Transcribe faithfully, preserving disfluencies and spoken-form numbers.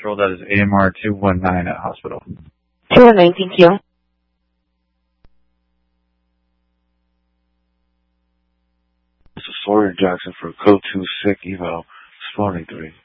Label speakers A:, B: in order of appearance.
A: Patrol, that is A M R two one nine at hospital.
B: two one nine, thank you.
C: This is Sawyer Jackson for Code two Sick Evo, Spawning three.